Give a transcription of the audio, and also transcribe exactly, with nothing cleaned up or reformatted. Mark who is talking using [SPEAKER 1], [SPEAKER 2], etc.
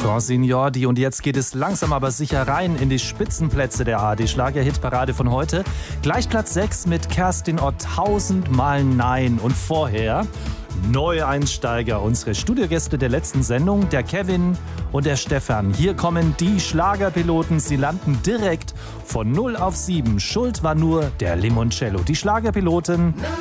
[SPEAKER 1] Grand Signordi. Und jetzt geht es langsam aber sicher rein in die Spitzenplätze der A R D-Schlager-Hitparade von heute. Gleich Platz sechs mit Kerstin Ott, tausendmal Nein. Und vorher Neueinsteiger, unsere Studiogäste der letzten Sendung, der Kevin und der Stefan. Hier kommen die Schlagerpiloten. Sie landen direkt von null auf sieben. Schuld war nur der Limoncello. Die Schlagerpiloten